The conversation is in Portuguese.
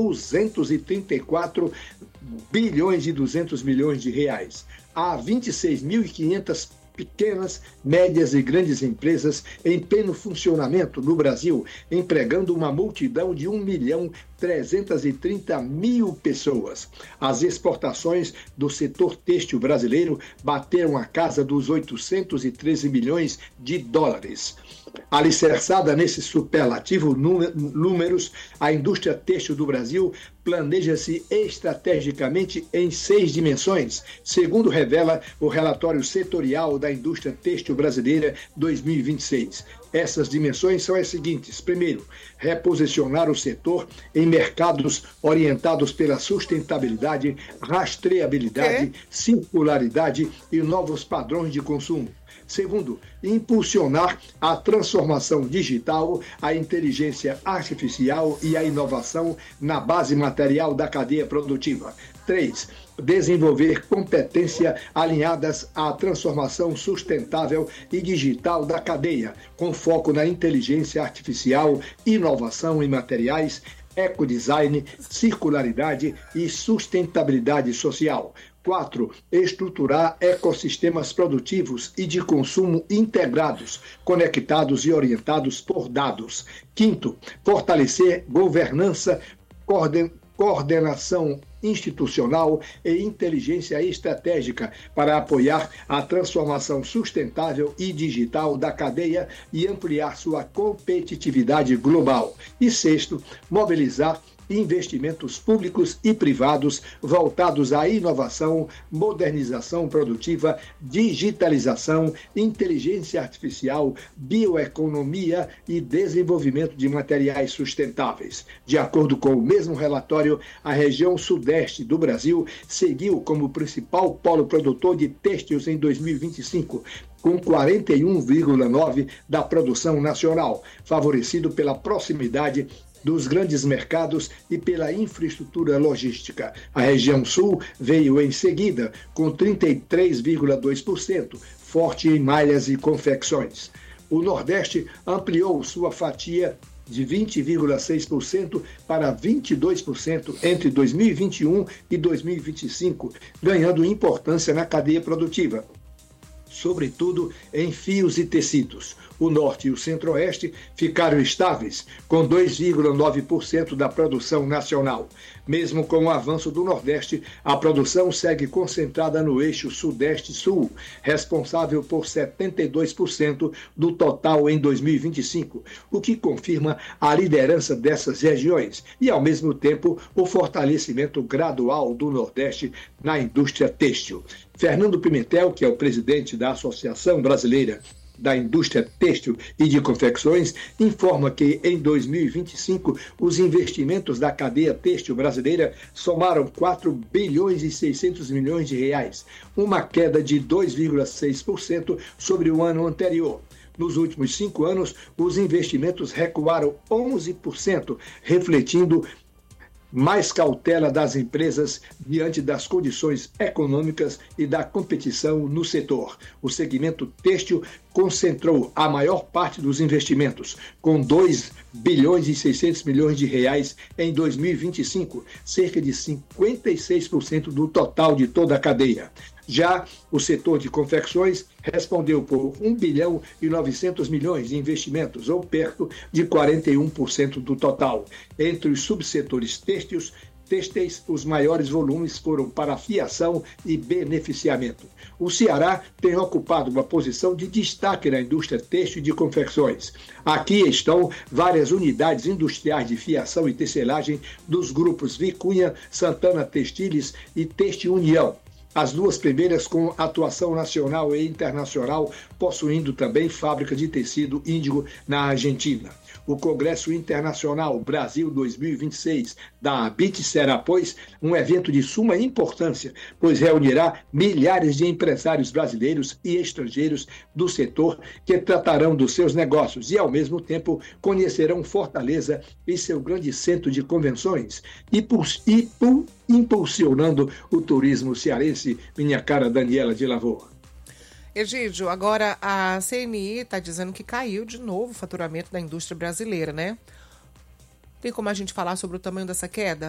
234 bilhões e 200 milhões de reais. Há 26.500 pequenas, médias e grandes empresas em pleno funcionamento no Brasil, empregando uma multidão de 1.330.000 pessoas. As exportações do setor têxtil brasileiro bateram a casa dos 813 milhões de dólares. Alicerçada nesses superlativos números, a indústria têxtil do Brasil planeja-se estrategicamente em 6 dimensões, segundo revela o relatório setorial da indústria têxtil brasileira 2026. Essas dimensões são as seguintes. Primeiro, reposicionar o setor em mercados orientados pela sustentabilidade, rastreabilidade, circularidade e novos padrões de consumo. Segundo, impulsionar a transformação digital, a inteligência artificial e a inovação na base material da cadeia produtiva. 3. Desenvolver competências alinhadas à transformação sustentável e digital da cadeia, com foco na inteligência artificial, inovação em materiais, ecodesign, circularidade e sustentabilidade social. 4. Estruturar ecossistemas produtivos e de consumo integrados, conectados e orientados por dados. 5. Fortalecer governança, coordenação institucional e inteligência estratégica para apoiar a transformação sustentável e digital da cadeia e ampliar sua competitividade global. E 6. Mobilizar investimentos públicos e privados voltados à inovação, modernização produtiva, digitalização, inteligência artificial, bioeconomia e desenvolvimento de materiais sustentáveis. De acordo com o mesmo relatório, a região sudeste do Brasil seguiu como principal polo produtor de têxteis em 2025, com 41,9% da produção nacional, favorecido pela proximidade dos grandes mercados e pela infraestrutura logística. A região sul veio em seguida, com 33,2%, forte em malhas e confecções. O Nordeste ampliou sua fatia de 20,6% para 22% entre 2021 e 2025, ganhando importância na cadeia produtiva, sobretudo em fios e tecidos. O Norte e o Centro-Oeste ficaram estáveis, com 2,9% da produção nacional. Mesmo com o avanço do Nordeste, a produção segue concentrada no eixo Sudeste-Sul, responsável por 72% do total em 2025, o que confirma a liderança dessas regiões e, ao mesmo tempo, o fortalecimento gradual do Nordeste na indústria têxtil. Fernando Pimentel, que é o presidente da Associação Brasileira da Indústria Têxtil e de Confecções, informa que em 2025 os investimentos da cadeia têxtil brasileira somaram 4 bilhões e 600 milhões de reais, uma queda de 2,6% sobre o ano anterior. Nos últimos 5 anos, os investimentos recuaram 11%, refletindo mais cautela das empresas diante das condições econômicas e da competição no setor. O segmento têxtil concentrou a maior parte dos investimentos, com 2 bilhões e 600 milhões de reais em 2025, cerca de 56% do total de toda a cadeia. Já o setor de confecções respondeu por 1 bilhão e 900 milhões de investimentos, ou perto de 41% do total. Entre os subsetores têxteis, os maiores volumes foram para fiação e beneficiamento. O Ceará tem ocupado uma posição de destaque na indústria têxtil e de confecções. Aqui estão várias unidades industriais de fiação e tecelagem dos grupos Vicunha, Santana Textiles e Têxtil União. As duas primeiras com atuação nacional e internacional, possuindo também fábrica de tecido índigo na Argentina. O Congresso Internacional Brasil 2026 da ABIT será, pois, um evento de suma importância, pois reunirá milhares de empresários brasileiros e estrangeiros do setor que tratarão dos seus negócios e, ao mesmo tempo, conhecerão Fortaleza e seu grande centro de convenções impulsionando o turismo cearense, minha cara Daniela de Lavor. Egídio, agora a CNI está dizendo que caiu de novo o faturamento da indústria brasileira, né? Tem como a gente falar sobre o tamanho dessa queda?